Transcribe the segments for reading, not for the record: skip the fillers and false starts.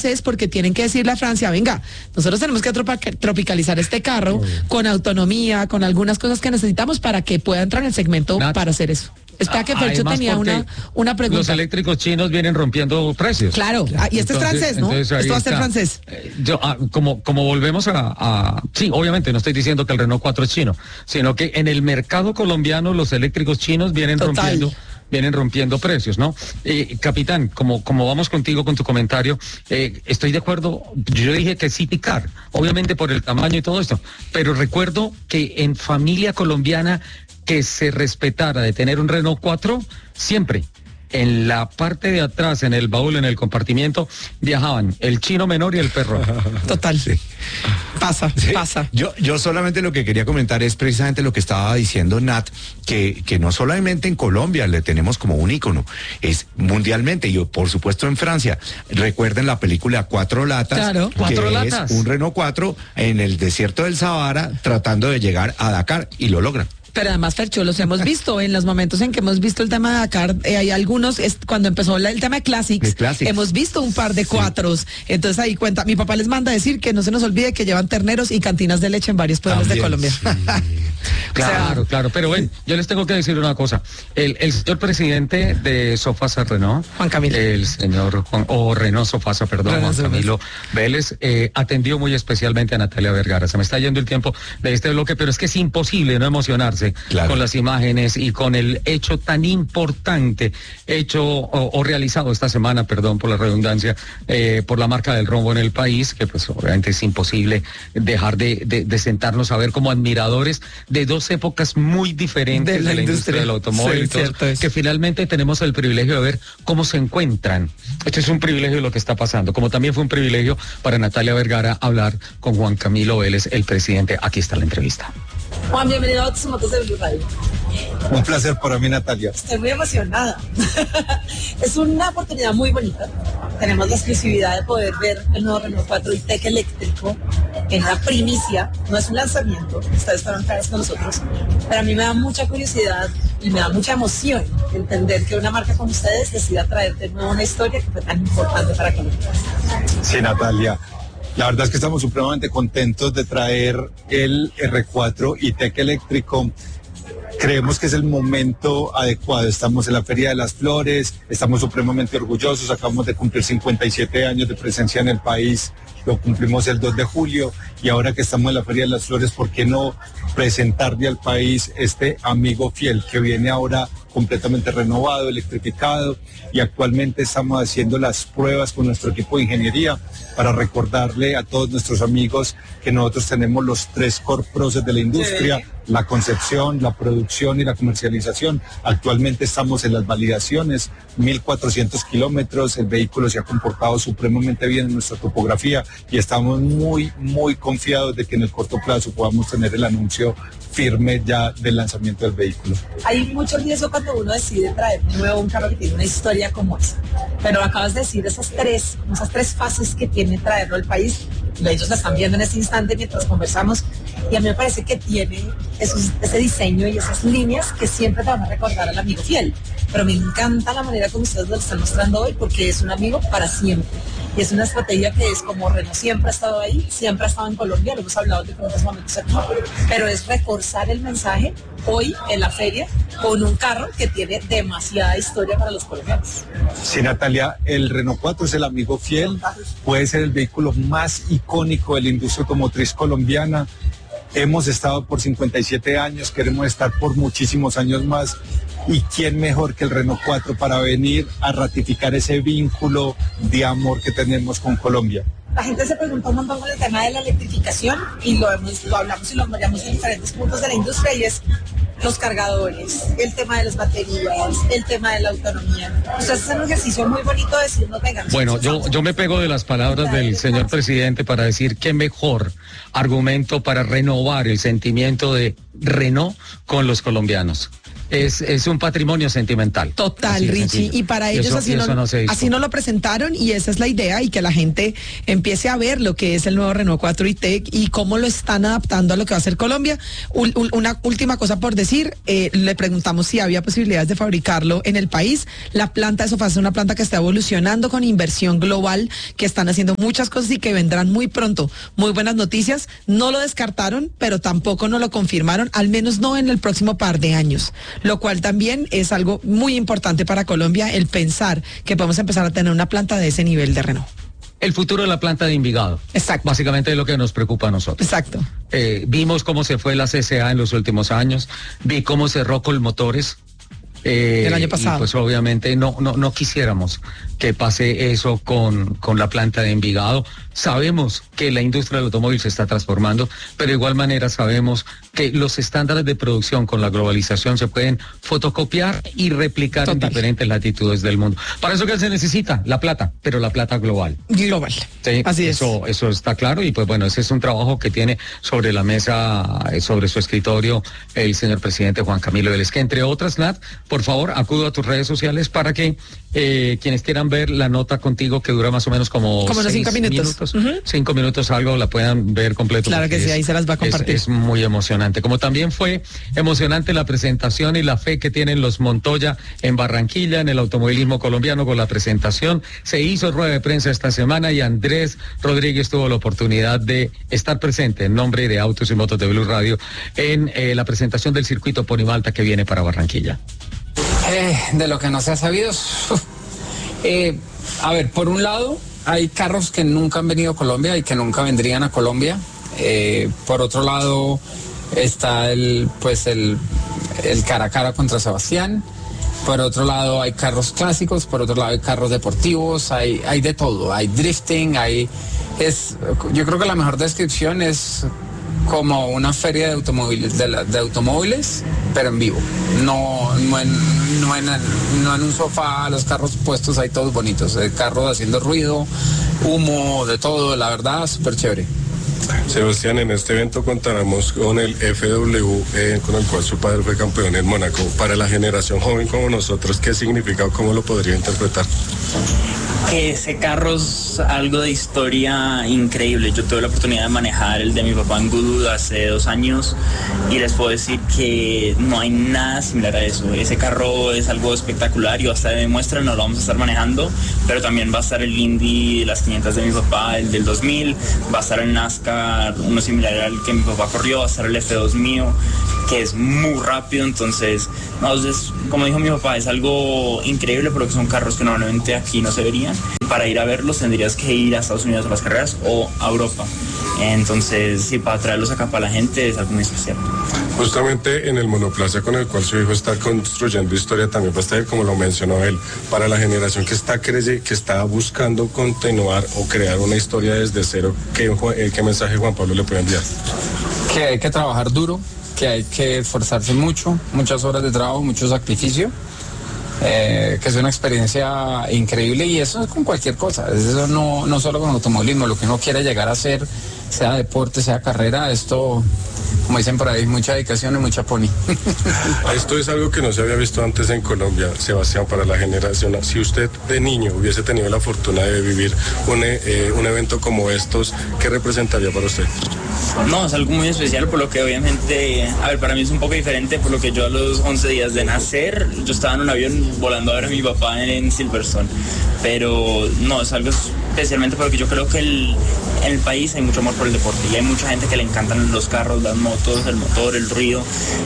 francés porque tienen que decirle a Francia, venga, nosotros tenemos que tropicalizar este carro con autonomía, con algunas cosas que necesitamos para que pueda entrar en el segmento para hacer eso. Espera que Fercho tenía una pregunta. Los eléctricos chinos vienen rompiendo precios. Claro, y este entonces, es francés, ¿no? Esto va a ser francés. Como volvemos sí, obviamente no estoy diciendo que el Renault 4 es chino, sino que en el mercado colombiano los eléctricos chinos vienen rompiendo precios, ¿no? Capitán, como vamos contigo con tu comentario, estoy de acuerdo, yo dije que sí picar, obviamente por el tamaño y todo esto, pero recuerdo que en familia colombiana que se respetara de tener un Renault 4, siempre en la parte de atrás, en el baúl, en el compartimiento, viajaban el chino menor y el perro. Total. Sí. Pasa. Yo solamente lo que quería comentar es precisamente lo que estaba diciendo Nat, que no solamente en Colombia le tenemos como un ícono, es mundialmente, y por supuesto en Francia. Recuerden la película Cuatro Latas, claro, Cuatro Latas, es un Renault 4 en el desierto del Sahara tratando de llegar a Dakar, y lo logran. Pero además, Fercho, los hemos visto en los momentos en que hemos visto el tema de Dakar, hay algunos, cuando empezó el tema de Classics, hemos visto un par de cuatros, entonces ahí cuenta, mi papá les manda a decir que no se nos olvide que llevan terneros y cantinas de leche en varios pueblos de Colombia. Sí. Claro, pero bueno, yo les tengo que decir una cosa, el señor presidente de Sofasa Renault, Juan Camilo, el señor Renault Sofasa, perdón, Juan Camilo Vélez, atendió muy especialmente a Natalia Vergara. Se me está yendo el tiempo de este bloque, pero es que es imposible no emocionarse con las imágenes y con el hecho tan importante o realizado esta semana, perdón por la redundancia, por la marca del rombo en el país, que pues obviamente es imposible dejar de sentarnos a ver como admiradores de dos épocas muy diferentes de la industria del automóvil, que finalmente tenemos el privilegio de ver cómo se encuentran. Esto es un privilegio lo que está pasando, como también fue un privilegio para Natalia Vergara hablar con Juan Camilo Vélez, el presidente. Aquí está la entrevista. Juan, bienvenido a Autos y Motos de Blue Radio. Un placer para mí, Natalia. Estoy muy emocionada. Es una oportunidad muy bonita. Tenemos la exclusividad de poder ver el nuevo Renault 4 e-Tech eléctrico en la primicia. No es un lanzamiento, ustedes estarán claros con nosotros, pero a mí me da mucha curiosidad y me da mucha emoción entender que una marca como ustedes decida traer de nuevo una historia que fue tan importante para Colombia. Sí, Natalia. La verdad es que estamos supremamente contentos de traer el R4 e-Tech eléctrico. Creemos que es el momento adecuado. Estamos en la Feria de las Flores, estamos supremamente orgullosos, acabamos de cumplir 57 años de presencia en el país, lo cumplimos el 2 de julio y ahora que estamos en la Feria de las Flores, ¿por qué no presentarle al país este amigo fiel que viene ahora completamente renovado, electrificado, y actualmente estamos haciendo las pruebas con nuestro equipo de ingeniería para recordarle a todos nuestros amigos que nosotros tenemos los 3 core process de la industria, la concepción, la producción y la comercialización. Actualmente estamos en las validaciones, 1.400 kilómetros, el vehículo se ha comportado supremamente bien en nuestra topografía y estamos muy confiados de que en el corto plazo podamos tener el anuncio firme ya del lanzamiento del vehículo. Hay mucho riesgo cuando uno decide traer de nuevo un carro que tiene una historia como esa, pero acabas de decir esas tres fases que tiene traerlo al país. Ellos la están viendo en este instante mientras conversamos y a mí me parece que tiene ese diseño y esas líneas que siempre te van a recordar al amigo fiel, pero me encanta la manera como ustedes lo están mostrando hoy porque es un amigo para siempre y es una estrategia que es como Renault siempre ha estado ahí, siempre ha estado en Colombia, lo hemos hablado de diferentes momentos aquí, pero es reforzar el mensaje hoy en la feria con un carro que tiene demasiada historia para los colombianos. Sí, Natalia, el Renault 4 es el amigo fiel, puede ser el vehículo más icónico de la industria automotriz colombiana. Hemos estado por 57 años, queremos estar por muchísimos años más. ¿Y quién mejor que el Renault 4 para venir a ratificar ese vínculo de amor que tenemos con Colombia? La gente se pregunta un montón con el tema de la electrificación y lo hablamos y lo hablamos en diferentes puntos de la industria y es los cargadores, el tema de las baterías, el tema de la autonomía. Ustedes hacen un ejercicio muy bonito de decirnos, vengan. Bueno, yo me pego de las palabras del señor presidente para decir qué mejor argumento para renovar el sentimiento de Renault con los colombianos. es un patrimonio sentimental. Total, Richie. Y para ellos así no lo presentaron, y esa es la idea, y que la gente empiece a ver lo que es el nuevo Renault 4 e-Tech y cómo lo están adaptando a lo que va a ser Colombia. Una última cosa por decir, le preguntamos si había posibilidades de fabricarlo en el país. La planta de sofás es una planta que está evolucionando con inversión global, que están haciendo muchas cosas y que vendrán muy pronto. Muy buenas noticias. No lo descartaron, pero tampoco no lo confirmaron, al menos no en el próximo par de años. Lo cual también es algo muy importante para Colombia, el pensar que podemos empezar a tener una planta de ese nivel de Renault. El futuro de la planta de Envigado. Exacto. Básicamente es lo que nos preocupa a nosotros. Exacto. Vimos cómo se fue la CCA en los últimos años, vi cómo cerró Colmotores. El año pasado. Y pues obviamente no quisiéramos que pase eso con la planta de Envigado. Sabemos que la industria del automóvil se está transformando, pero de igual manera sabemos que los estándares de producción con la globalización se pueden fotocopiar y replicar en diferentes latitudes del mundo. Para eso que se necesita la plata, pero la plata global. Global. Sí, así es. Eso está claro, y pues bueno, ese es un trabajo que tiene sobre la mesa, sobre su escritorio, el señor presidente Juan Camilo Vélez, que entre otras, Nat, por favor, acudo a tus redes sociales para que quienes quieran ver la nota contigo, que dura más o menos como unos 5 minutos. 5 minutos algo, la puedan ver completo. Claro que sí, ahí se las va a compartir. Es muy emocionante. Como también fue emocionante la presentación y la fe que tienen los Montoya en Barranquilla, en el automovilismo colombiano, con la presentación. Se hizo rueda de prensa esta semana y Andrés Rodríguez tuvo la oportunidad de estar presente en nombre de Autos y Motos de Blue Radio en la presentación del circuito Ponimalta que viene para Barranquilla. De lo que no se ha sabido. A ver, por un lado, hay carros que nunca han venido a Colombia y que nunca vendrían a Colombia. Por otro lado, está el cara a cara contra Sebastián. Por otro lado, hay carros clásicos. Por otro lado, hay carros deportivos. Hay de todo. Hay drifting. Yo creo que la mejor descripción es como una feria de automóviles, pero en vivo. No en un sofá, los carros puestos ahí todos bonitos, carros haciendo ruido, humo, de todo, la verdad, súper chévere. Sebastián, en este evento contaremos con el FW, con el cual su padre fue campeón en Mónaco. Para la generación joven como nosotros, ¿qué significa o cómo lo podría interpretar? Ese carro es algo de historia increíble. Yo tuve la oportunidad de manejar el de mi papá en Gudud hace 2 años y les puedo decir que no hay nada similar a eso. Ese carro es algo espectacular y hasta de muestra no lo vamos a estar manejando, pero también va a estar el Indy, las 500 de mi papá, el del 2000, va a estar el NASCAR, uno similar al que mi papá corrió, va a estar el F2 mío, que es muy rápido. Entonces, como dijo mi papá, es algo increíble, pero que son carros que normalmente aquí no se verían. Para ir a verlos tendrías que ir a Estados Unidos a las carreras o a Europa. Entonces, sí, para traerlos acá para la gente es algo muy especial. Justamente en el monoplaza con el cual su hijo está construyendo historia también va a estar, como lo mencionó él, para la generación que está buscando continuar o crear una historia desde cero. ¿Qué mensaje Juan Pablo le puede enviar? Que hay que trabajar duro, que hay que esforzarse mucho, muchas horas de trabajo, mucho sacrificio. Que es una experiencia increíble, y eso es con cualquier cosa, eso no solo con automovilismo, lo que uno quiere llegar a hacer, sea deporte, sea carrera, esto, como dicen por ahí, mucha dedicación y mucha pony. Esto es algo que no se había visto antes en Colombia, Sebastián, para la generación. Si usted de niño hubiese tenido la fortuna de vivir un evento como estos, ¿qué representaría para usted? No, es algo muy especial, por lo que obviamente, para mí es un poco diferente, por lo que yo a los 11 días de nacer, yo estaba en un avión volando a ver a mi papá en Silverstone, pero no, es algo especialmente porque yo creo que en el país hay mucho amor por el deporte y hay mucha gente que le encantan los carros, las motos, el motor, el ruido,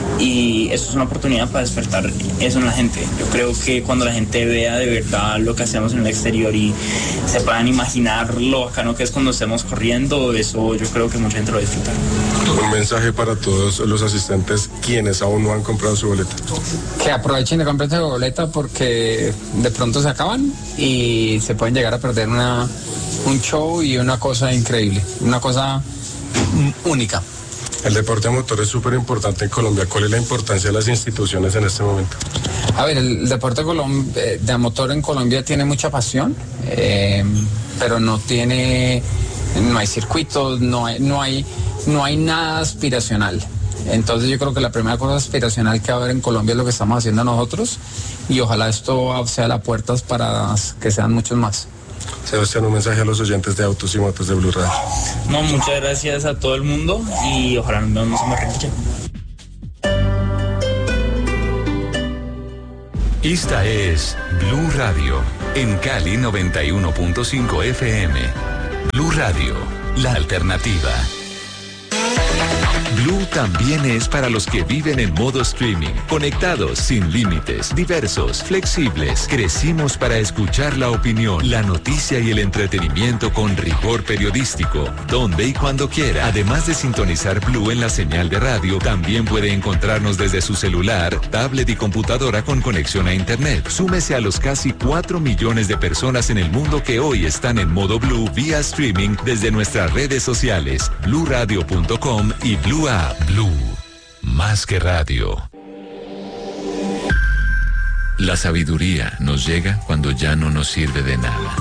y eso es una oportunidad para despertar eso en la gente. Yo creo que cuando la gente vea de verdad lo que hacemos en el exterior y se puedan imaginar lo bacano que es cuando estemos corriendo, eso yo creo que mucha gente lo disfruta. Un mensaje para todos los asistentes quienes aún no han comprado su boleta. Que aprovechen de comprar su boleta porque de pronto se acaban y se pueden llegar a perder un show y una cosa increíble, una cosa única. El deporte a motor es súper importante en Colombia. ¿Cuál es la importancia de las instituciones en este momento? A ver, el deporte de motor en Colombia tiene mucha pasión, pero no hay circuitos, no hay nada aspiracional. Entonces yo creo que la primera cosa aspiracional que va a haber en Colombia es lo que estamos haciendo nosotros y ojalá esto sea la puerta para que sean muchos más. Sebastián, un mensaje a los oyentes de Autos y Motos de Blue Radio. No, muchas gracias a todo el mundo y ojalá nos vemos en Barranquilla. Esta es Blue Radio, en Cali 91.5 FM. Blue Radio, la alternativa. Blue también es para los que viven en modo streaming, conectados, sin límites, diversos, flexibles. Crecimos para escuchar la opinión, la noticia y el entretenimiento con rigor periodístico, donde y cuando quiera. Además de sintonizar Blue en la señal de radio, también puede encontrarnos desde su celular, tablet y computadora con conexión a internet. Súmese a los casi 4 millones de personas en el mundo que hoy están en modo Blue vía streaming desde nuestras redes sociales, bluradio.com y Blue App. Blue, más que radio. La sabiduría nos llega cuando ya no nos sirve de nada.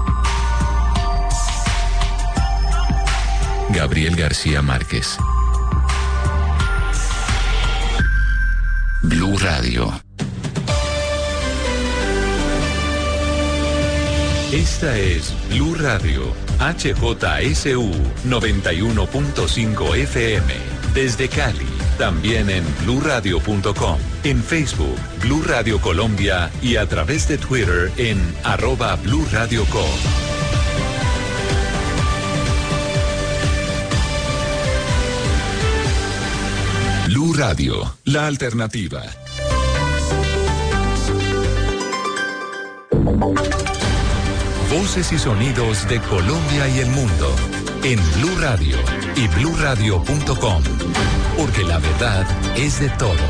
Gabriel García Márquez. Blue Radio. Esta es Blue Radio, HJSU 91.5 FM. Desde Cali, también en bluradio.com, en Facebook, Blue Radio Colombia y a través de Twitter en @BlueRadioCo. Blue Radio, la alternativa. Voces y sonidos de Colombia y el mundo en Blue Radio y bluradio.com, porque la verdad es de todos.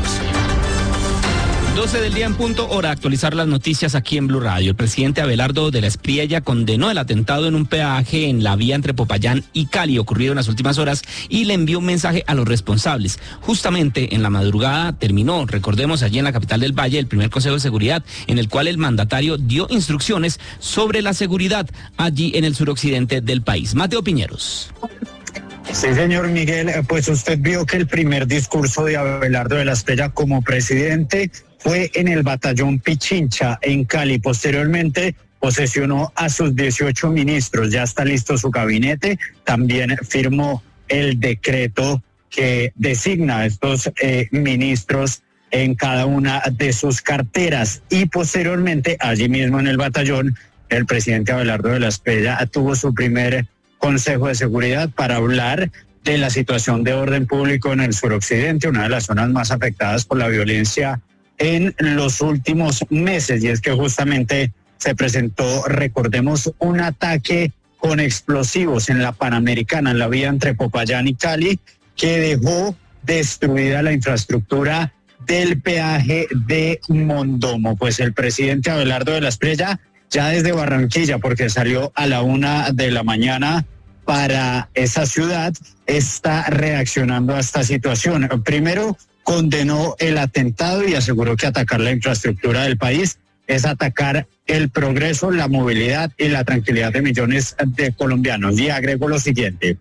12 del día en punto, hora de actualizar las noticias aquí en Blue Radio. El presidente Abelardo de la Espriella condenó el atentado en un peaje en la vía entre Popayán y Cali ocurrido en las últimas horas y le envió un mensaje a los responsables. Justamente en la madrugada terminó, recordemos, allí en la capital del Valle, el primer Consejo de Seguridad, en el cual el mandatario dio instrucciones sobre la seguridad allí en el suroccidente del país. Mateo Piñeros. Sí, señor Miguel, pues usted vio que el primer discurso de Abelardo de la Espriella como presidente fue en el batallón Pichincha en Cali. Posteriormente posesionó a sus 18 ministros, ya está listo su gabinete, también firmó el decreto que designa a estos ministros en cada una de sus carteras y posteriormente allí mismo en el batallón el presidente Abelardo de la Espriella tuvo su primer Consejo de Seguridad para hablar de la situación de orden público en el suroccidente, una de las zonas más afectadas por la violencia en los últimos meses. Y es que justamente se presentó, recordemos, un ataque con explosivos en la Panamericana, en la vía entre Popayán y Cali, que dejó destruida la infraestructura del peaje de Mondomo. Pues el presidente Abelardo de la Espriella, ya desde Barranquilla, porque salió a la 1 de la mañana para esa ciudad, está reaccionando a esta situación. Primero, condenó el atentado y aseguró que atacar la infraestructura del país es atacar el progreso, la movilidad y la tranquilidad de millones de colombianos. Y agregó lo siguiente: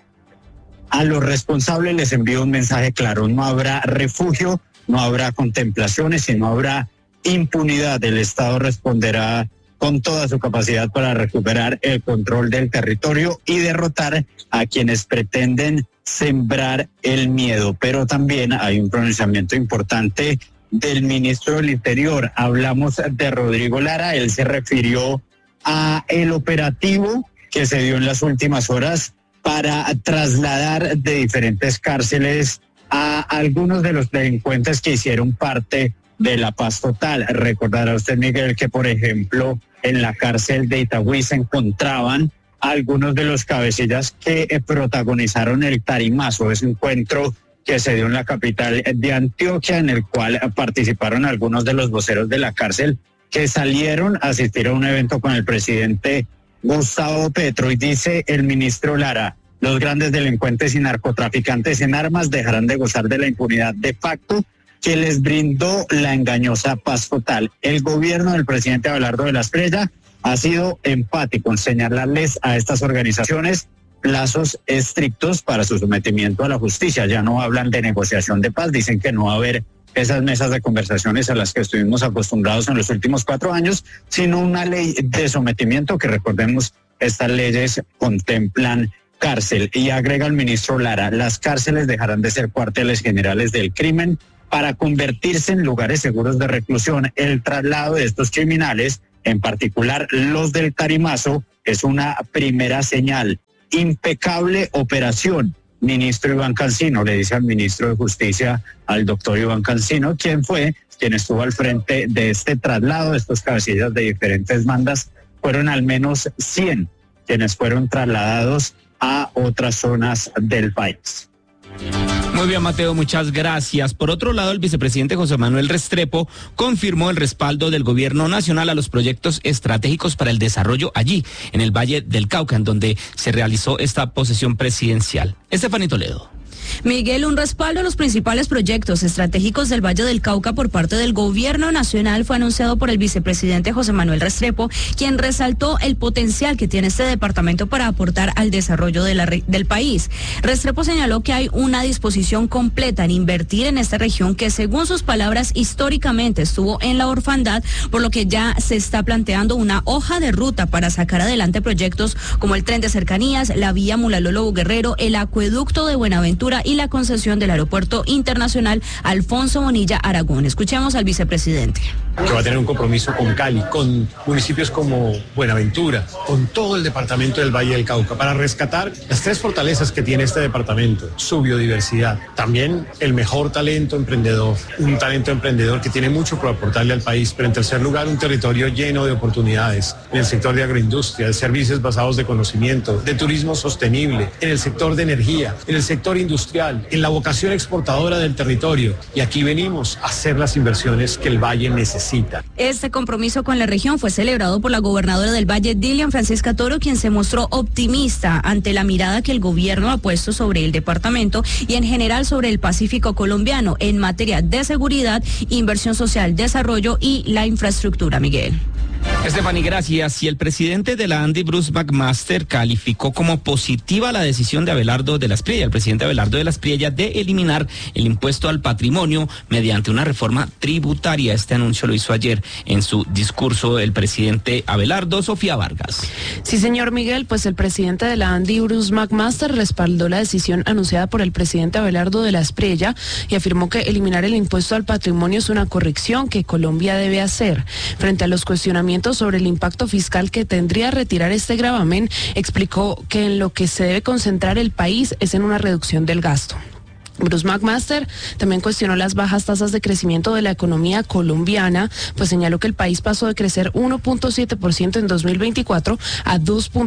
a los responsables les envío un mensaje claro, no habrá refugio, no habrá contemplaciones y no habrá impunidad. El Estado responderá con toda su capacidad para recuperar el control del territorio y derrotar a quienes pretenden sembrar el miedo. Pero también hay un pronunciamiento importante del ministro del Interior. Hablamos de Rodrigo Lara. Él se refirió a el operativo que se dio en las últimas horas para trasladar de diferentes cárceles a algunos de los delincuentes que hicieron parte de la paz total. Recordará usted, Miguel, que por ejemplo en la cárcel de Itagüí se encontraban algunos de los cabecillas que protagonizaron el tarimazo, ese encuentro que se dio en la capital de Antioquia, en el cual participaron algunos de los voceros de la cárcel que salieron a asistir a un evento con el presidente Gustavo Petro. Y dice el ministro Lara: los grandes delincuentes y narcotraficantes en armas dejarán de gozar de la impunidad de facto que les brindó la engañosa paz total. El gobierno del presidente Abelardo de la Espriella ha sido empático en señalarles a estas organizaciones plazos estrictos para su sometimiento a la justicia. Ya no hablan de negociación de paz, dicen que no va a haber esas mesas de conversaciones a las que estuvimos acostumbrados en los últimos 4 años, sino una ley de sometimiento que, recordemos, estas leyes contemplan cárcel. Y agrega el ministro Lara, las cárceles dejarán de ser cuarteles generales del crimen para convertirse en lugares seguros de reclusión. El traslado de estos criminales, en particular los del Carimazo, es una primera señal. Impecable operación. Ministro Iván Cancino, le dice al ministro de Justicia, al doctor Iván Cancino, quien estuvo al frente de este traslado de estos cabecillas de diferentes bandas. Fueron al menos 100 quienes fueron trasladados a otras zonas del país. Muy bien, Mateo, muchas gracias. Por otro lado, el vicepresidente José Manuel Restrepo confirmó el respaldo del gobierno nacional a los proyectos estratégicos para el desarrollo allí, en el Valle del Cauca, en donde se realizó esta posesión presidencial. Estefanía Toledo. Miguel, un respaldo a los principales proyectos estratégicos del Valle del Cauca por parte del gobierno nacional fue anunciado por el vicepresidente José Manuel Restrepo, quien resaltó el potencial que tiene este departamento para aportar al desarrollo del país. Restrepo señaló que hay una disposición completa en invertir en esta región que, según sus palabras, históricamente estuvo en la orfandad, por lo que ya se está planteando una hoja de ruta para sacar adelante proyectos como el tren de cercanías, la vía Mulaló-Lobo-Guerrero, el acueducto de Buenaventura y la concesión del Aeropuerto Internacional Alfonso Bonilla Aragón. Escuchemos al vicepresidente. Que va a tener un compromiso con Cali, con municipios como Buenaventura, con todo el departamento del Valle del Cauca, para rescatar las 3 fortalezas que tiene este departamento: su biodiversidad, también el mejor talento emprendedor, un talento emprendedor que tiene mucho por aportarle al país, pero en tercer lugar, un territorio lleno de oportunidades en el sector de agroindustria, de servicios basados de conocimiento, de turismo sostenible, en el sector de energía, en el sector industrial, en la vocación exportadora del territorio. Y aquí venimos a hacer las inversiones que el Valle necesita. Este compromiso con la región fue celebrado por la gobernadora del Valle, Dilian Francisca Toro, quien se mostró optimista ante la mirada que el gobierno ha puesto sobre el departamento y en general sobre el Pacífico colombiano en materia de seguridad, inversión social, desarrollo y la infraestructura. Miguel. Stephanie, gracias. Y el presidente de la ANDI, Bruce McMaster, calificó como positiva la decisión de Abelardo de la Espriella, el presidente Abelardo de la Espriella, de eliminar el impuesto al patrimonio mediante una reforma tributaria. Este anuncio lo hizo ayer en su discurso el presidente Abelardo. Sofía Vargas. Sí, señor Miguel, pues el presidente de la ANDI, Bruce McMaster, respaldó la decisión anunciada por el presidente Abelardo de la Espriella y afirmó que eliminar el impuesto al patrimonio es una corrección que Colombia debe hacer. Frente a los cuestionamientos sobre el impacto fiscal que tendría retirar este gravamen, explicó que en lo que se debe concentrar el país es en una reducción del gasto. Bruce McMaster también cuestionó las bajas tasas de crecimiento de la economía colombiana, pues señaló que el país pasó de crecer 1.7% en 2024 a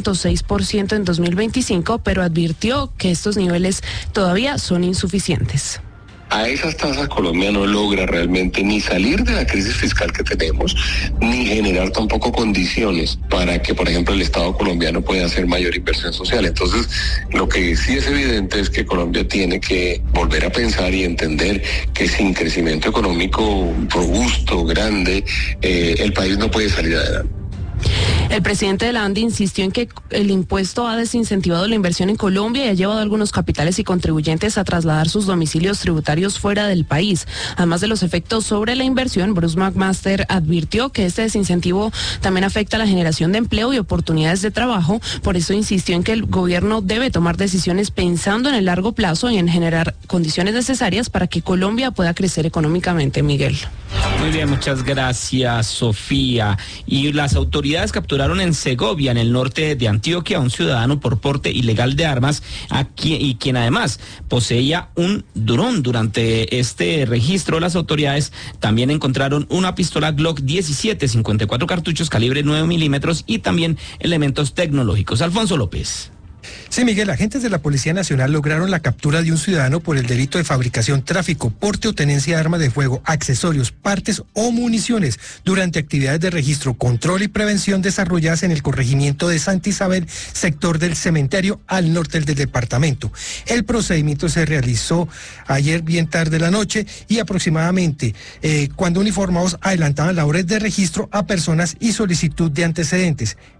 2.6% en 2025, pero advirtió que estos niveles todavía son insuficientes. A esas tasas Colombia no logra realmente ni salir de la crisis fiscal que tenemos, ni generar tampoco condiciones para que, por ejemplo, el Estado colombiano pueda hacer mayor inversión social. Entonces, lo que sí es evidente es que Colombia tiene que volver a pensar y entender que sin crecimiento económico robusto, grande, el país no puede salir adelante. El presidente de la ANDI insistió en que el impuesto ha desincentivado la inversión en Colombia y ha llevado a algunos capitales y contribuyentes a trasladar sus domicilios tributarios fuera del país. Además de los efectos sobre la inversión, Bruce McMaster advirtió que este desincentivo también afecta a la generación de empleo y oportunidades de trabajo. Por eso insistió en que el gobierno debe tomar decisiones pensando en el largo plazo y en generar condiciones necesarias para que Colombia pueda crecer económicamente. Miguel. Muy bien, muchas gracias, Sofía. Y las autoridades capturaron en Segovia, en el norte de Antioquia, a un ciudadano por porte ilegal de armas y quien además poseía un dron. Durante este registro, las autoridades también encontraron una pistola Glock 17, 54 cartuchos calibre 9 milímetros y también elementos tecnológicos. Alfonso López. Sí, Miguel, agentes de la Policía Nacional lograron la captura de un ciudadano por el delito de fabricación, tráfico, porte o tenencia de armas de fuego, accesorios, partes o municiones durante actividades de registro, control y prevención desarrolladas en el corregimiento de Santa Isabel, sector del Cementerio, al norte del departamento. El procedimiento se realizó ayer bien tarde de la noche y aproximadamente cuando uniformados adelantaban labores de registro a personas y solicitud de antecedentes.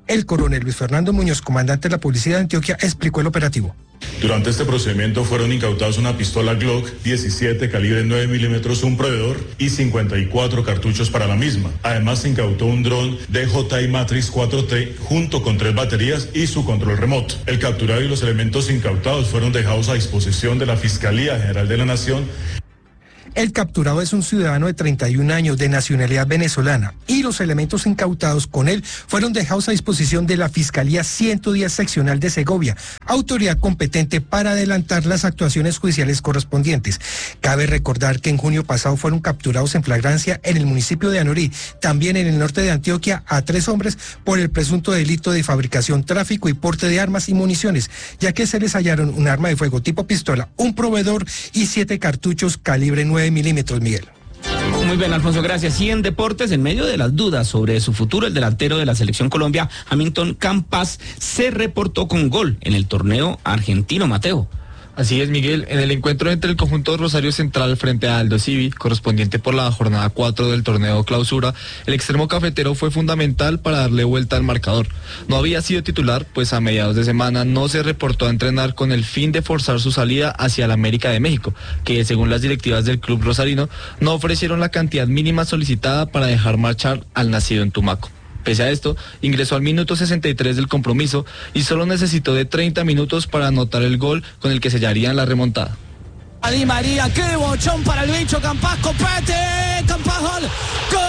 El coronel Luis Fernando Muñoz, comandante de la Policía de Antioquia, explicó el operativo. Durante este procedimiento fueron incautados una pistola Glock 17 calibre 9 milímetros, un proveedor y 54 cartuchos para la misma. Además se incautó un dron DJI Matrix 4T junto con 3 baterías y su control remoto. El capturado y los elementos incautados fueron dejados a disposición de la Fiscalía General de la Nación. El capturado es un ciudadano de 31 años de nacionalidad venezolana y los elementos incautados con él fueron dejados a disposición de la Fiscalía 110 Seccional de Segovia, autoridad competente para adelantar las actuaciones judiciales correspondientes. Cabe recordar que en junio pasado fueron capturados en flagrancia en el municipio de Anorí, también en el norte de Antioquia, a 3 hombres por el presunto delito de fabricación, tráfico y porte de armas y municiones, ya que se les hallaron un arma de fuego tipo pistola, un proveedor y 7 cartuchos calibre 9 milímetros, Miguel. Muy bien, Alfonso, gracias. Y en deportes, en medio de las dudas sobre su futuro, el delantero de la Selección Colombia, Hamilton Campas, se reportó con gol en el torneo argentino, Mateo. Así es, Miguel. En el encuentro entre el conjunto Rosario Central frente a Aldo Civi, correspondiente por la jornada 4 del torneo Clausura, el extremo cafetero fue fundamental para darle vuelta al marcador. No había sido titular, pues a mediados de semana no se reportó a entrenar con el fin de forzar su salida hacia el América de México, que según las directivas del club rosarino, no ofrecieron la cantidad mínima solicitada para dejar marchar al nacido en Tumaco. Pese a esto, ingresó al minuto 63 del compromiso y solo necesitó de 30 minutos para anotar el gol con el que sellarían la remontada. Di María, qué bochón para el bicho Campas, compete, Campas, gol, ¡gol!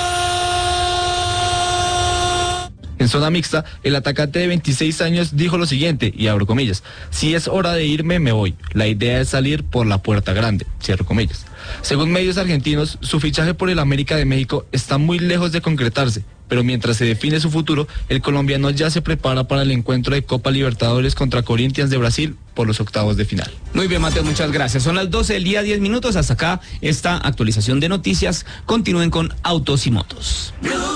En zona mixta, el atacante de 26 años dijo lo siguiente, y abro comillas: si es hora de irme, me voy. La idea es salir por la puerta grande, cierro comillas. Según medios argentinos, su fichaje por el América de México está muy lejos de concretarse, pero mientras se define su futuro, el colombiano ya se prepara para el encuentro de Copa Libertadores contra Corinthians de Brasil por los octavos de final. Muy bien, Mateo, muchas gracias. Son las 12 del día, 10 minutos. Hasta acá esta actualización de noticias. Continúen con Autos y Motos.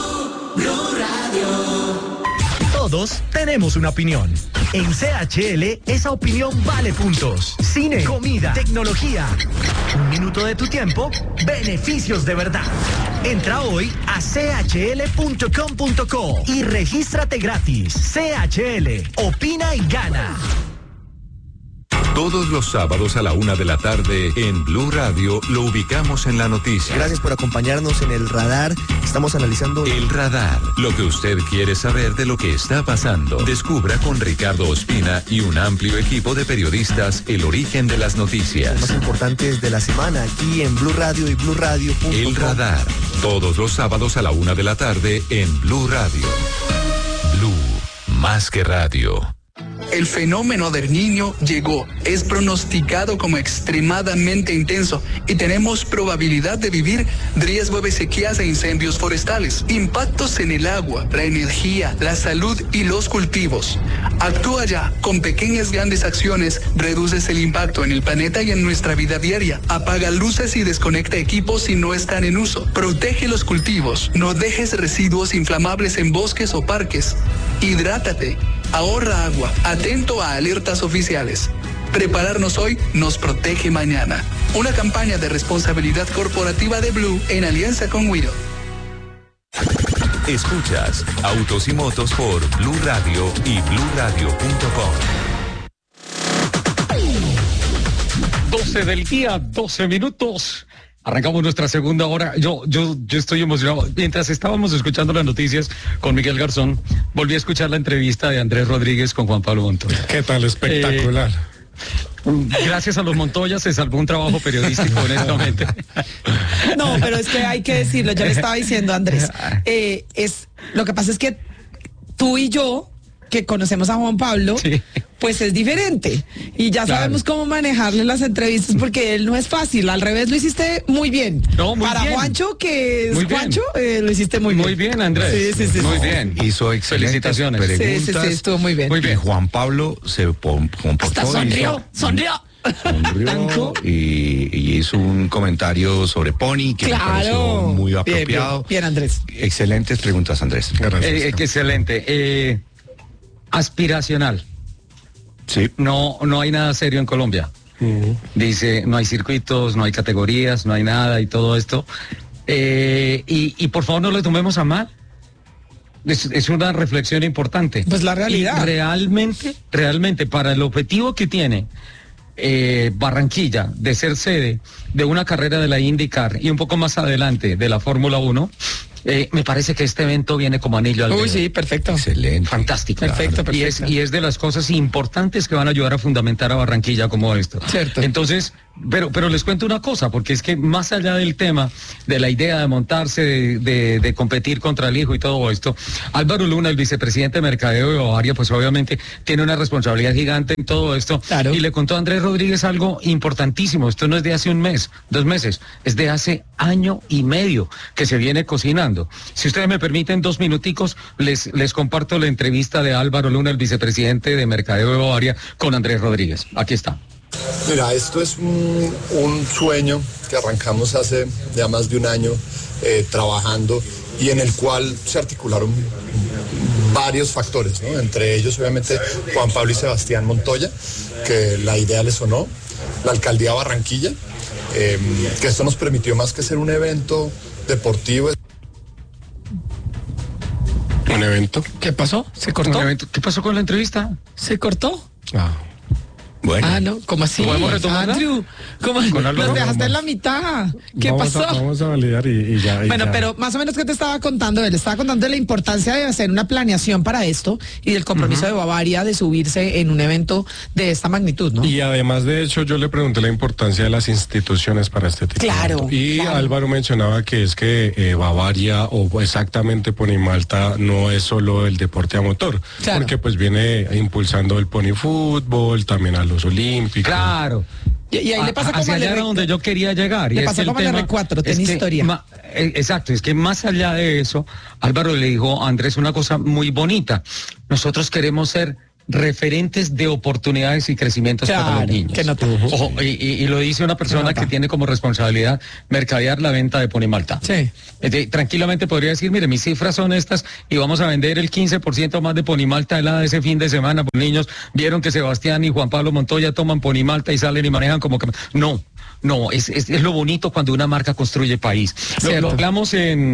Todos tenemos una opinión. En CHL, esa opinión vale puntos. Cine, comida, tecnología. Un minuto de tu tiempo, beneficios de verdad. Entra hoy a chl.com.co y regístrate gratis. CHL, opina y gana. Todos los sábados a la 1:00 p.m. en Blue Radio lo ubicamos en la noticia. Gracias por acompañarnos en El Radar. Estamos analizando... El Radar, lo que usted quiere saber de lo que está pasando. Descubra con Ricardo Ospina y un amplio equipo de periodistas el origen de las noticias. Los más importantes de la semana aquí en Blue Radio y BlueRadio.com. El Radar, todos los sábados a la 1:00 p.m. en Blue Radio. Blue, más que radio. El fenómeno del Niño llegó, es pronosticado como extremadamente intenso y tenemos probabilidad de vivir riesgo de sequías e incendios forestales, impactos en el agua, la energía, la salud y los cultivos. Actúa ya, con pequeñas grandes acciones reduces el impacto en el planeta y en nuestra vida diaria. Apaga luces y desconecta equipos si no están en uso. Protege los cultivos, no dejes residuos inflamables en bosques o parques. Hidrátate. Ahorra agua, atento a alertas oficiales. Prepararnos hoy nos protege mañana. Una campaña de responsabilidad corporativa de Blue en alianza con Wido. Escuchas Autos y Motos por Blue Radio y BlueRadio.com. 12 del día, 12 minutos. Arrancamos nuestra segunda hora. Yo estoy emocionado. Mientras estábamos escuchando las noticias con Miguel Garzón, volví a escuchar la entrevista de Andrés Rodríguez con Juan Pablo Montoya. ¿Qué tal? Espectacular. Gracias a los Montoya se salvó un trabajo periodístico, honestamente. No, pero es que hay que decirlo, yo le estaba diciendo a Andrés, lo que pasa es que tú y yo, que conocemos a Juan Pablo, sí, pues es diferente y ya sabemos cómo manejarle las entrevistas porque él no es fácil. Al revés, lo hiciste muy bien. No, muy Para bien. Juancho, que es Juancho, lo hiciste muy bien. Muy bien, Andrés. Sí. Muy bien. Hizo excelentes felicitaciones. Preguntas. Sí, estuvo muy bien. Muy bien. Juan Pablo se comportó. Hasta sonrió. Sonrió y hizo un comentario sobre Pony que me pareció muy apropiado. Bien, Andrés. Excelentes preguntas, Andrés. Excelente. Aspiracional. Sí. No hay nada serio en Colombia. Dice, no hay circuitos, no hay categorías, no hay nada y todo esto. Y por favor no lo tomemos a mal. es una reflexión importante. Pues la realidad. Y realmente, para el objetivo que tiene Barranquilla de ser sede de una carrera de la IndyCar y un poco más adelante de la Fórmula 1, me parece que este evento viene como anillo al dedo. Uy, sí, perfecto. Excelente. Fantástico. Perfecto, Claro. perfecto. Y es de las cosas importantes que van a ayudar a fundamentar a Barranquilla como esto. Cierto. Entonces, pero les cuento una cosa, porque es que más allá del tema, de la idea de montarse, de competir contra el hijo y todo esto, Álvaro Luna, el vicepresidente de Mercadeo de Bavaria, pues obviamente tiene una responsabilidad gigante en todo esto. Claro. Y le contó a Andrés Rodríguez algo importantísimo. Esto no es de hace un mes, 2 meses, es de hace año y medio que se viene cocinando. Si ustedes me permiten 2 minuticos, les comparto la entrevista de Álvaro Luna, el vicepresidente de Mercadeo de Bavaria, con Andrés Rodríguez. Aquí está. Mira, esto es un sueño que arrancamos hace ya más de un año trabajando y en el cual se articularon varios factores, ¿no? Entre ellos obviamente Juan Pablo y Sebastián Montoya, que la idea les sonó, la alcaldía de Barranquilla, que esto nos permitió más que ser un evento deportivo. ¿Un evento? ¿Qué pasó? ¿Se cortó? ¿Qué pasó con la entrevista? ¿Se cortó? Bueno. Ah, no, ¿cómo así? ¿Podemos retomarla? Andrew, ¿cómo? Nos dejaste en la mitad. ¿Qué pasó? Vamos a validar y ya. Bueno, pero más o menos, ¿qué te estaba contando? Él estaba contando de la importancia de hacer una planeación para esto y del compromiso de Bavaria de subirse en un evento de esta magnitud, ¿no? Y además, de hecho, yo le pregunté la importancia de las instituciones para este tipo. Claro. Y claro. Álvaro mencionaba que es que Bavaria o exactamente Ponimalta no es solo el deporte a motor, Claro. porque pues viene impulsando el pony fútbol, también a los olímpicos. Claro. Y ahí le pasa como hacia al allá era donde yo quería llegar. Le y es pasa que el como al tema R4, tiene es que historia. Exacto, es que más allá de eso, Álvaro le dijo a Andrés una cosa muy bonita. Nosotros queremos ser referentes de oportunidades y crecimientos para los niños. Que no te... Ojo, y lo dice una persona que tiene como responsabilidad mercadear la venta de Ponimalta. Sí. Tranquilamente podría decir, mire, mis cifras son estas y vamos a vender el 15% más de Ponimalta helada ese fin de semana. Los niños vieron que Sebastián y Juan Pablo Montoya toman Ponimalta y salen y manejan como que... No, es lo bonito cuando una marca construye país. Lo hablamos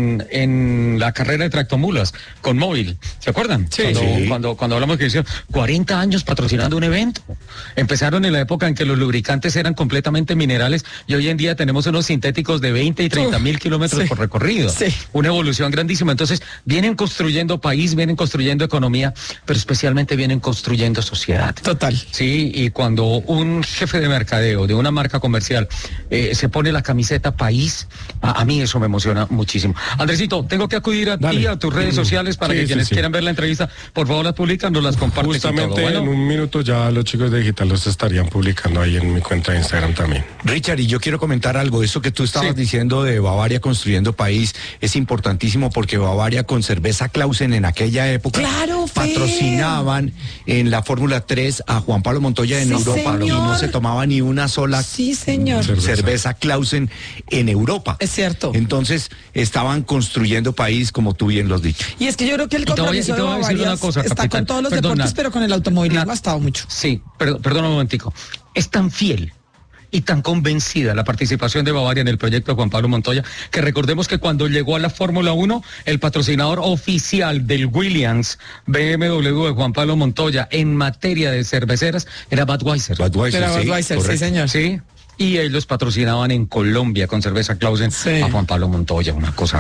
en la carrera de tractomulas con Móvil, ¿se acuerdan? Sí. Cuando hablamos que hicieron 40 años patrocinando un evento. Empezaron en la época en que los lubricantes eran completamente minerales y hoy en día tenemos unos sintéticos de 20 y 30 mil kilómetros por recorrido. Sí. Una evolución grandísima. Entonces, vienen construyendo país, vienen construyendo economía, pero especialmente vienen construyendo sociedad. Total. Sí, y cuando un jefe de mercadeo de una marca comercial se pone la camiseta país, a mí eso me emociona muchísimo. Andresito, tengo que acudir a ti, a tus redes sociales para que quienes quieran ver la entrevista, por favor las publican, nos las comparten. Justamente en un minuto ya los chicos de Digital los estarían publicando ahí en mi cuenta de Instagram también. Richard, y yo quiero comentar algo, eso que tú estabas diciendo de Bavaria construyendo país es importantísimo porque Bavaria con cerveza Clausen en aquella época patrocinaban en la Fórmula 3 a Juan Pablo Montoya en Europa, y no se tomaba ni una sola cerveza Clausen en Europa. Es cierto. Entonces estaban construyendo país, como tú bien lo has dicho. Y es que yo creo que el compromiso de Bavaria está con todos los deportes, pero con el automovilismo ha estado mucho. Sí, perdón un momentico. Es tan fiel y tan convencida la participación de Bavaria en el proyecto de Juan Pablo Montoya, que recordemos que cuando llegó a la Fórmula 1, el patrocinador oficial del Williams BMW de Juan Pablo Montoya en materia de cerveceras era Budweiser. Budweiser, sí, señor. Sí. Y ellos patrocinaban en Colombia con cerveza Clausen a Juan Pablo Montoya, una cosa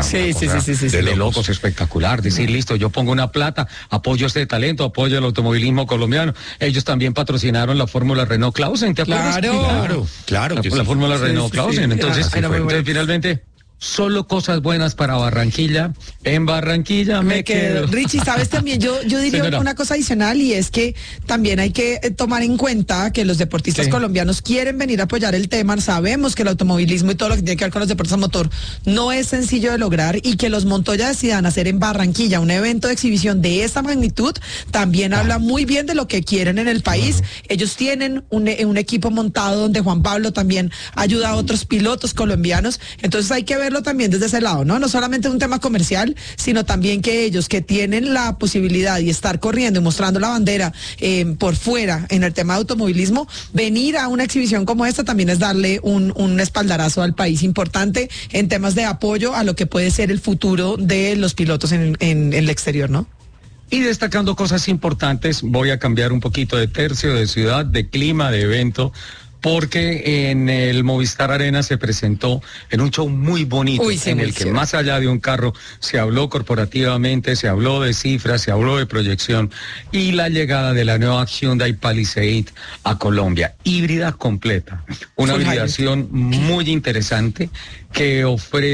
de locos, espectacular. Decir, listo, yo pongo una plata, apoyo este talento, apoyo el automovilismo colombiano. Ellos también patrocinaron la Fórmula Renault Clausen, ¿te acuerdas? Claro. La Fórmula Renault Clausen. Entonces, finalmente... Solo cosas buenas para Barranquilla. En Barranquilla me quedo. Richie, ¿sabes también? Yo diría una cosa adicional, y es que también hay que tomar en cuenta que los deportistas colombianos quieren venir a apoyar el tema. Sabemos que el automovilismo y todo lo que tiene que ver con los deportes a motor no es sencillo de lograr, y que los Montoya decidan hacer en Barranquilla un evento de exhibición de esta magnitud también habla muy bien de lo que quieren en el país. Ellos tienen un equipo montado donde Juan Pablo también ayuda a otros pilotos colombianos. Entonces hay que ver verlo también desde ese lado, ¿no? No solamente un tema comercial, sino también que ellos que tienen la posibilidad de estar corriendo y mostrando la bandera por fuera en el tema de automovilismo, venir a una exhibición como esta también es darle un espaldarazo al país importante en temas de apoyo a lo que puede ser el futuro de los pilotos en el exterior, ¿no? Y destacando cosas importantes, voy a cambiar un poquito de tercio, de ciudad, de clima, de evento, porque en el Movistar Arena se presentó en un show muy bonito, en el que más allá de un carro se habló corporativamente, se habló de cifras, se habló de proyección y la llegada de la nueva Hyundai Palisade a Colombia, híbrida completa, una hibridación muy interesante que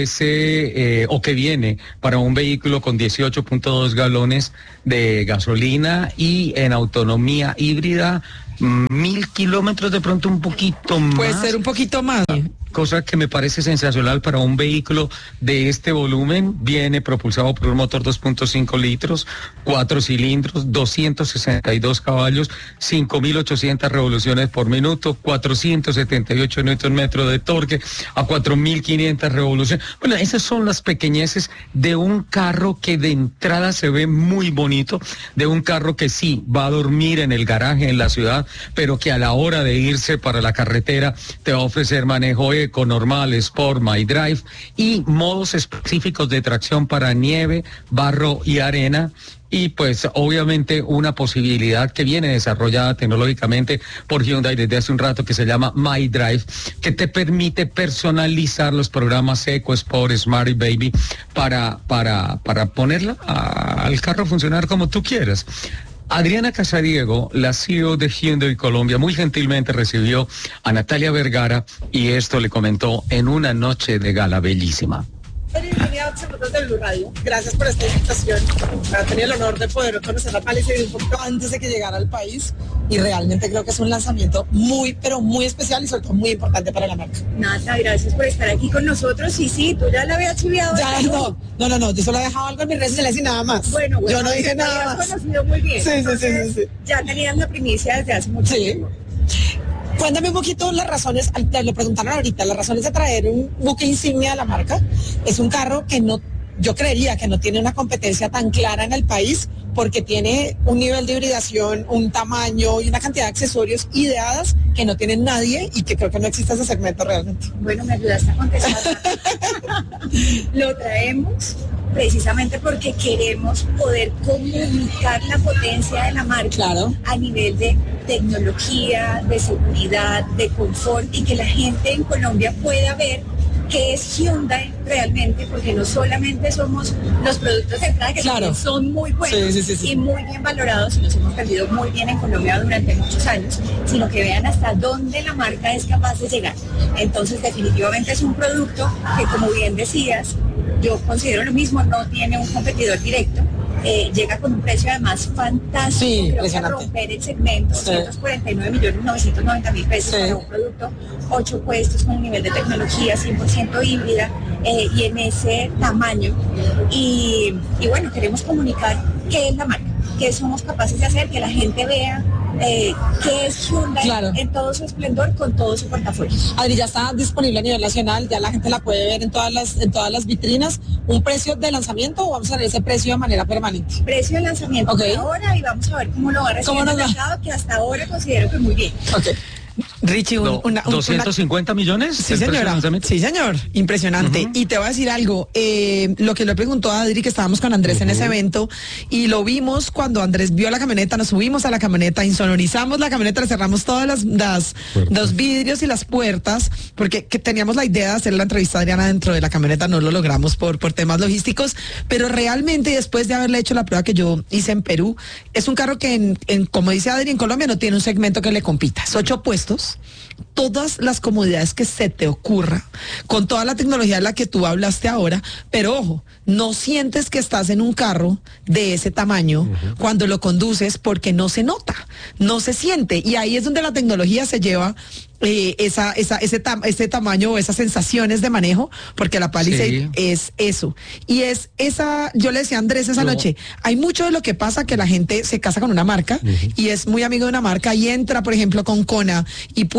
ofrece o que viene para un vehículo con 18.2 galones de gasolina y en autonomía híbrida 1000 kilómetros, de pronto un poquito más. Puede ser un poquito más. Cosa que me parece sensacional para un vehículo de este volumen. Viene propulsado por un motor 2.5 litros, 4 cilindros, 262 caballos, 5.800 revoluciones por minuto, 478 Nm de torque, a 4.500 revoluciones. Bueno, esas son las pequeñeces de un carro que de entrada se ve muy bonito, de un carro que sí va a dormir en el garaje en la ciudad, pero que a la hora de irse para la carretera te va a ofrecer manejo eco, normal, Sport, My Drive y modos específicos de tracción para nieve, barro y arena. Y pues obviamente una posibilidad que viene desarrollada tecnológicamente por Hyundai desde hace un rato, que se llama My Drive, que te permite personalizar los programas Eco, Sport, Smart y Baby para ponerla al carro a funcionar como tú quieras. Adriana Casariego, la CEO de Hyundai Colombia, muy gentilmente recibió a Natalia Vergara y esto le comentó en una noche de gala bellísima. Bienvenida a Observadores de Blue Radio. Gracias por esta invitación. He tenido el honor de poder conocer la Palisade un poquito antes de que llegara al país y realmente creo que es un lanzamiento muy, pero muy especial y sobre todo muy importante para la marca. Nata, gracias por estar aquí con nosotros. Y sí, tú ya la habías chiviado. Ya, no, yo solo he dejado algo en mis redes sociales y nada más. Bueno, yo no dije nada más. Te habías conocido muy bien. Sí. Ya tenías la primicia desde hace mucho tiempo. Cuéntame un poquito las razones, te lo preguntaron ahorita, las razones de traer un buque insignia a la marca. Es un carro que no, yo creería que no tiene una competencia tan clara en el país porque tiene un nivel de hibridación, un tamaño y una cantidad de accesorios ideadas que no tiene nadie y que creo que no existe ese segmento realmente. Bueno, me ayudaste a contestar. Lo traemos precisamente porque queremos poder comunicar la potencia de la marca a nivel de tecnología, de seguridad, de confort y que la gente en Colombia pueda ver qué es Hyundai realmente, porque no solamente somos los productos de entrada que son muy buenos y muy bien valorados y nos hemos vendido muy bien en Colombia durante muchos años, sino que vean hasta dónde la marca es capaz de llegar. Entonces definitivamente es un producto que, como bien decías, yo considero lo mismo, no tiene un competidor directo. Llega con un precio además fantástico, creo que romper el segmento, 249.990.000 pesos para un producto, 8 puestos con un nivel de tecnología 100% híbrida y en ese tamaño. Y bueno, queremos comunicar qué es la marca, qué somos capaces de hacer, que la gente vea qué es Hyundai en todo su esplendor, con todo su portafolio. Adri, ya está disponible a nivel nacional, ya la gente la puede ver en todas las vitrinas. ¿Un precio de lanzamiento o vamos a ver ese precio de manera permanente? Precio de lanzamiento ahora y vamos a ver cómo lo va a recibir el mercado, que hasta ahora considero que muy bien. Richie, ¿250 millones? Sí, señora. Sí, señor. Impresionante. Y te voy a decir algo. Lo que le preguntó a Adri, que estábamos con Andrés en ese evento, y lo vimos cuando Andrés vio la camioneta, nos subimos a la camioneta, insonorizamos la camioneta, le cerramos todas los vidrios y las puertas, porque teníamos la idea de hacer la entrevista a Adriana dentro de la camioneta, no lo logramos por temas logísticos, pero realmente después de haberle hecho la prueba que yo hice en Perú, es un carro que, como dice Adri, en Colombia no tiene un segmento que le compita. Es 8 puestos, todas las comodidades que se te ocurra, con toda la tecnología de la que tú hablaste ahora, pero ojo, no sientes que estás en un carro de ese tamaño cuando lo conduces porque no se nota, no se siente, y ahí es donde la tecnología se lleva ese tamaño o esas sensaciones de manejo, porque la Palisade es eso. Y es esa, yo le decía a Andrés esa noche, hay mucho de lo que pasa que la gente se casa con una marca y es muy amigo de una marca y entra, por ejemplo, con Kona y puede subir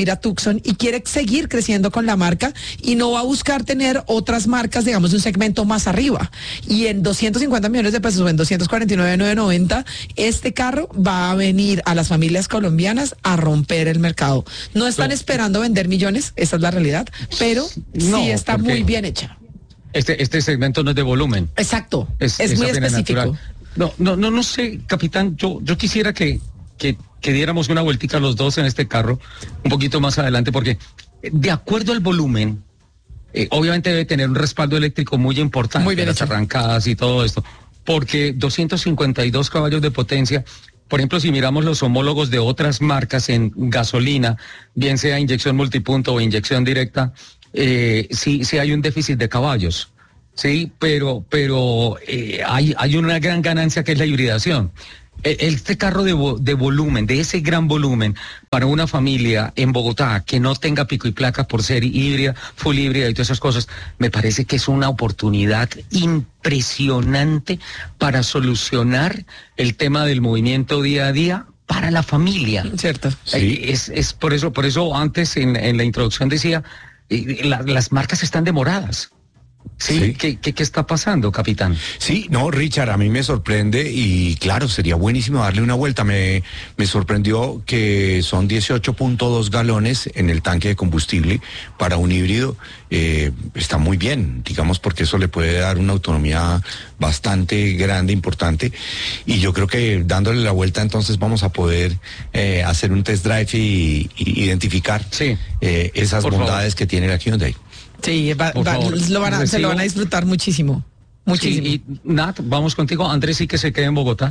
ir a Tucson y quiere seguir creciendo con la marca y no va a buscar tener otras marcas, digamos, de un segmento más arriba. Y en 250 millones de pesos o en 249,990, este carro va a venir a las familias colombianas a romper el mercado. No están esperando vender millones, esa es la realidad, pero sí está muy bien hecha. Este segmento no es de volumen. Exacto, es muy específico. No sé, capitán, yo quisiera que diéramos una vueltica los dos en este carro un poquito más adelante, porque de acuerdo al volumen, obviamente debe tener un respaldo eléctrico muy importante, muy bien, las arrancadas y todo esto, porque 252 caballos de potencia. Por ejemplo, si miramos los homólogos de otras marcas en gasolina, bien sea inyección multipunto o inyección directa, sí hay un déficit de caballos, sí, pero hay una gran ganancia que es la hibridación. Este carro de volumen, de ese gran volumen, para una familia en Bogotá que no tenga pico y placa por ser híbrida, full híbrida y todas esas cosas, me parece que es una oportunidad impresionante para solucionar el tema del movimiento día a día para la familia. Cierto. Sí. Es por eso antes en la introducción decía, las marcas están demoradas. Sí. ¿Qué está pasando, capitán? Sí, no, Richard, a mí me sorprende y claro, sería buenísimo darle una vuelta. Me sorprendió que son 18.2 galones en el tanque de combustible para un híbrido. Está muy bien, digamos, porque eso le puede dar una autonomía bastante grande, importante. Y yo creo que dándole la vuelta entonces vamos a poder hacer un test drive y identificar esas bondades que tiene la Hyundai. Sí, se lo van a disfrutar muchísimo. Muchísimo. Sí, y Nat, vamos contigo. Andrés sí que se queda en Bogotá.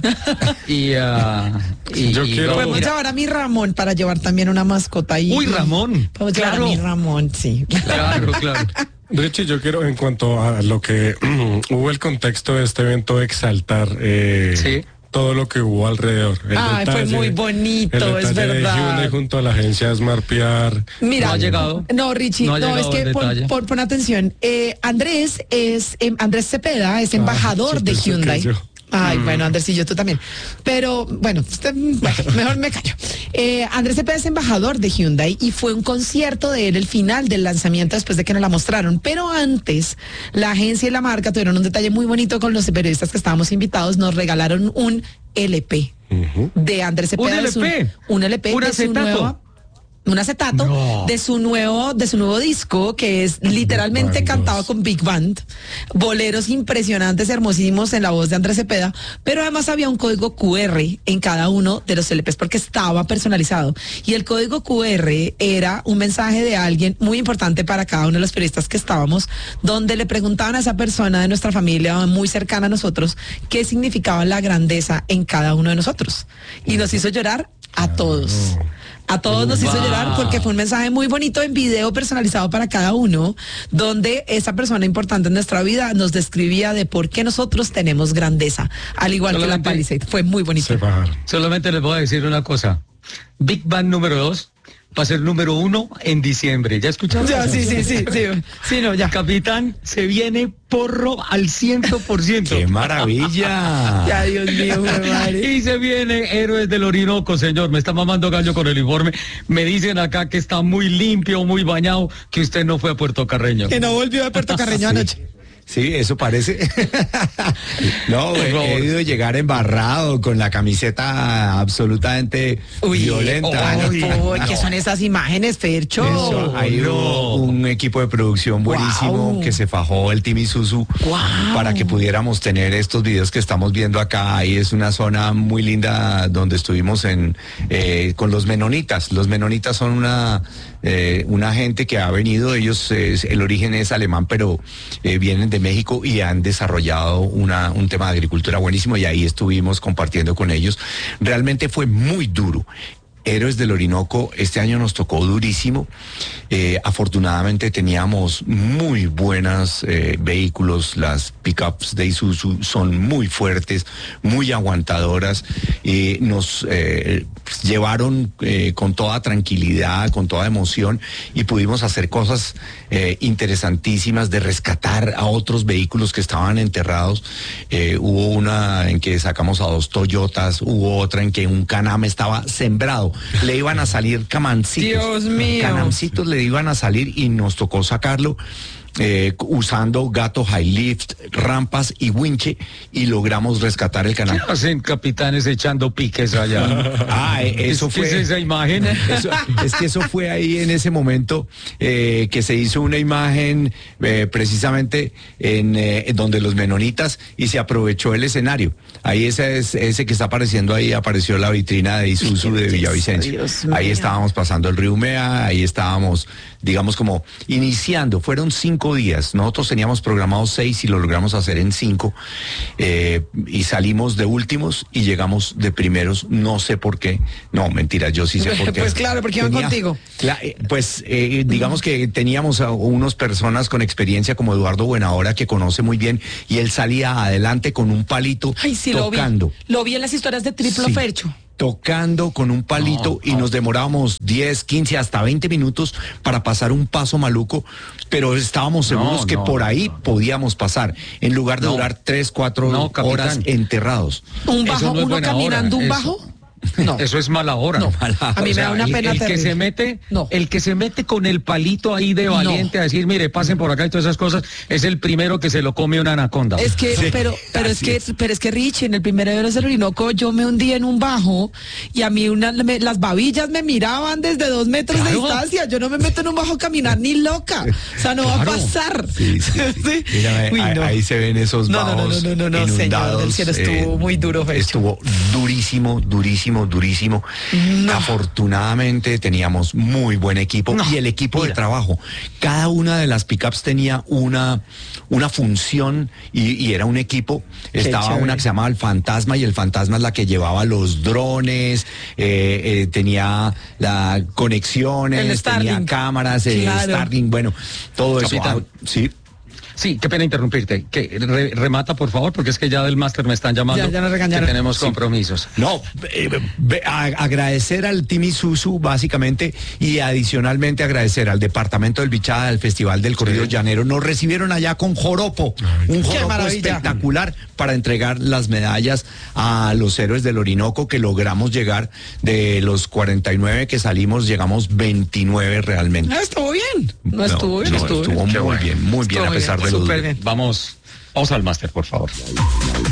Podemos llevar a mi Ramón para llevar también una mascota ahí. Uy, Ramón. Podemos llevar a mi Ramón, sí. Claro. Richie, yo quiero, en cuanto a lo que hubo el contexto de este evento, exaltar todo lo que hubo alrededor. Fue muy bonito, es verdad. De Hyundai junto a la agencia Smart PR. Mira, no ha llegado. No, Richie, es que pon atención. Andrés Cepeda es embajador de Hyundai. Ay, bueno, Andrés y yo, tú también. Pero, bueno, mejor me callo. Andrés Cepeda es embajador de Hyundai y fue un concierto de él, el final del lanzamiento, después de que nos la mostraron. Pero antes, la agencia y la marca tuvieron un detalle muy bonito con los periodistas que estábamos invitados. Nos regalaron un LP de Andrés Cepeda. ¿Un LP de su nueva... Un acetato de su nuevo disco, que es literalmente cantado con Big Band, boleros impresionantes, hermosísimos en la voz de Andrés Cepeda, pero además había un código QR en cada uno de los LPs porque estaba personalizado. Y el código QR era un mensaje de alguien muy importante para cada uno de los periodistas que estábamos, donde le preguntaban a esa persona de nuestra familia muy cercana a nosotros qué significaba la grandeza en cada uno de nosotros. Y nos hizo llorar a todos. A todos nos hizo llorar porque fue un mensaje muy bonito en video personalizado para cada uno, donde esa persona importante en nuestra vida nos describía de por qué nosotros tenemos grandeza, al igual que la Palisade. Fue muy bonito. Solamente les voy a decir una cosa. Big Bang número 2 va a ser número 1 en diciembre. ¿Ya escucharon? Ya, sí, ya. Capitán, se viene porro al 100%. ¡Qué maravilla! Ya, Dios mío, madre. Y se viene Héroes del Orinoco, señor. Me está mamando gallo con el informe. Me dicen acá que está muy limpio, muy bañado, que usted no fue a Puerto Carreño. Que no volvió a Puerto Carreño anoche. Sí, eso parece. No, he debido llegar embarrado con la camiseta absolutamente violenta. ¿Qué son esas imágenes, Fercho? Hay un equipo de producción buenísimo que se fajó el Team Isuzu para que pudiéramos tener estos videos que estamos viendo acá. Ahí es una zona muy linda donde estuvimos con los menonitas. Los menonitas son una gente que ha venido, el origen es alemán, pero vienen de México y han desarrollado un tema de agricultura buenísimo y ahí estuvimos compartiendo con ellos. Realmente fue muy duro. Héroes del Orinoco, este año nos tocó durísimo. Afortunadamente teníamos muy buenos vehículos. Las pickups de Isuzu son muy fuertes, muy aguantadoras. Nos llevaron con toda tranquilidad, con toda emoción y pudimos hacer cosas interesantísimas de rescatar a otros vehículos que estaban enterrados. Hubo una en que sacamos a 2 Toyotas, hubo otra en que un Can-Am estaba sembrado le iban a salir camancitos. Dios mío. Camancitos le iban a salir y nos tocó sacarlo. Usando gato high lift, rampas y winche, y logramos rescatar el canal. ¿Qué hacen capitanes echando piques allá? Eso fue. ¿Qué es esa imagen? Es que eso fue ahí en ese momento que se hizo una imagen precisamente en donde los menonitas, y se aprovechó el escenario. Ahí ese que está apareciendo ahí, apareció la vitrina de Isuzu de Villavicencio. Ahí estábamos pasando el río Umea, ahí estábamos, digamos, como iniciando. Fueron 5 días. Nosotros teníamos programados 6 y lo logramos hacer en 5. Y salimos de últimos y llegamos de primeros. No sé por qué. No, mentira, yo sí sé por qué. Pues claro, porque iban contigo. Digamos que teníamos a unas personas con experiencia como Eduardo Buenahora, que conoce muy bien, y él salía adelante con un palito. Ay, sí, tocando. Lo vi en las historias de Triplo Fercho. Tocando con un palito, y nos demorábamos 10, 15, hasta 20 minutos para pasar un paso maluco, pero estábamos seguros que por ahí podíamos pasar, en lugar de durar 3, 4 horas enterrados. ¿Un bajo, uno caminando un bajo? No. Eso es mala hora. No. A mí me da una pena terrible. El que se mete con el palito ahí de valiente a decir, mire, pasen por acá y todas esas cosas, es el primero que se lo come una anaconda. Es que, pero es que Rich, en el primer Everest del Orinoco, yo me hundí en un bajo y a mí las babillas me miraban desde 2 metros de distancia. Yo no me meto en un bajo a caminar ni loca. O sea, no va a pasar. Sí. Mírame, ahí se ven esos bajos inundados. Señor del cielo, estuvo muy duro. Estuvo durísimo. Afortunadamente teníamos muy buen equipo y el equipo de trabajo. Cada una de las pickups tenía una función y era un equipo. Estaba una que se llamaba el Fantasma, y el Fantasma es la que llevaba los drones, tenía las conexiones, tenía cámaras, Starlink, bueno, todo eso. Sí. Sí, qué pena interrumpirte. Remata, por favor, porque es que ya del máster me están llamando. Ya nos regañaron. Que tenemos compromisos. No, agradecer al Team Isuzu, básicamente, y adicionalmente agradecer al Departamento del Bichada, al Festival del Corrido Llanero. Nos recibieron allá con joropo, un joropo espectacular, para entregar las medallas a los héroes del Orinoco, que logramos llegar de los 49 que salimos, llegamos 29 realmente. Estuvo bien. Estuvo muy bien, a pesar de Súper bien. Vamos al máster, por favor.